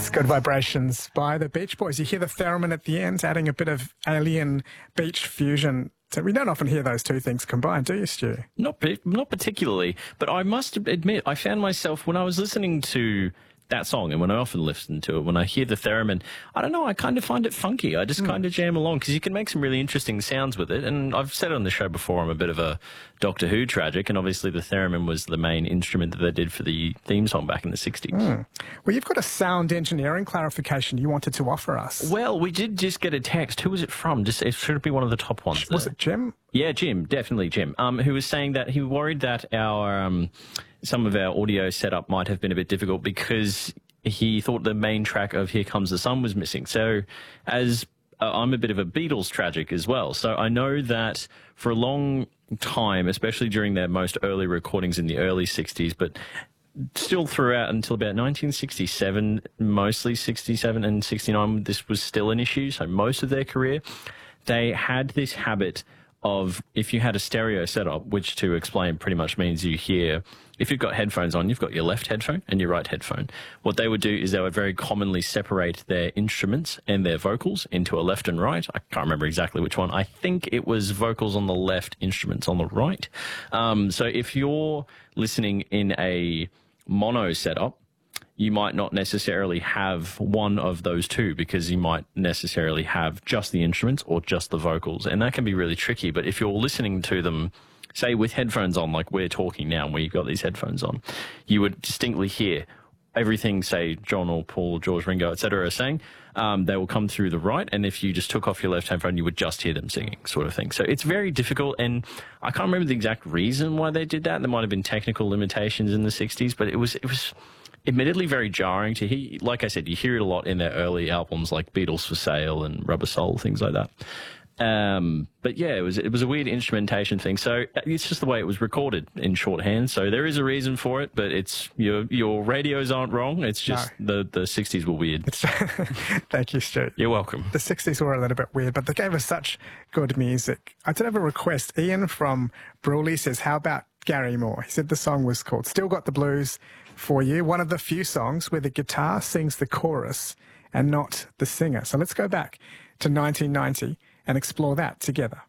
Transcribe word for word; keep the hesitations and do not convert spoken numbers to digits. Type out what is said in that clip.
That's Good Vibrations by the Beach Boys. You hear the theremin at the end, adding a bit of alien beach fusion. So we don't often hear those two things combined, do you, Stu? Not, not particularly, but I must admit, I found myself, when I was listening to that song, and when I often listen to it, when I hear the theremin, I don't know, I kind of find it funky. I just mm. kind of jam along, because you can make some really interesting sounds with it. And I've said it on the show before, I'm a bit of a Doctor Who tragic, and obviously the theremin was the main instrument that they did for the theme song back in the sixties. Mm. Well, you've got a sound engineering clarification you wanted to offer us. Well, we did just get a text. Who was it from? Just It should be one of the top ones. Was there. it Jim? Yeah, Jim, definitely Jim, um, who was saying that he worried that our um, some of our audio setup might have been a bit difficult because he thought the main track of Here Comes the Sun was missing. So as uh, I'm a bit of a Beatles tragic as well, so I know that for a long time, especially during their most early recordings in the early sixties, but still throughout until about nineteen sixty-seven, mostly sixty-seven and sixty-nine, this was still an issue. So most of their career, they had this habit of, if you had a stereo setup, which to explain pretty much means you hear, if you've got headphones on, you've got your left headphone and your right headphone. What they would do is they would very commonly separate their instruments and their vocals into a left and right. I can't remember exactly which one. I think it was vocals on the left, instruments on the right. Um, so if you're listening in a mono setup, you might not necessarily have one of those two, because you might necessarily have just the instruments or just the vocals, and that can be really tricky. But if you're listening to them, say with headphones on, like we're talking now, and we've got these headphones on, you would distinctly hear everything, say, John or Paul or George, Ringo, et cetera are saying. Um, they will come through the right, and if you just took off your left headphone, you would just hear them singing, sort of thing. So it's very difficult, and I can't remember the exact reason why they did that. There might have been technical limitations in the sixties, but it was it was admittedly very jarring to hear. Like I said, you hear it a lot in their early albums, like Beatles for Sale and Rubber Soul, things like that. Um, but yeah, it was it was a weird instrumentation thing. So it's just the way it was recorded in shorthand. So there is a reason for it, but it's your your radios aren't wrong. It's just no. the the sixties were weird. Thank you, Stu. You're welcome. The sixties were a little bit weird, but they gave us such good music. I did have a request. Ian from Brawley says, "How about Gary Moore?" He said the song was called "Still Got the Blues for You." One of the few songs where the guitar sings the chorus and not the singer. So let's go back to nineteen ninety and explore that together.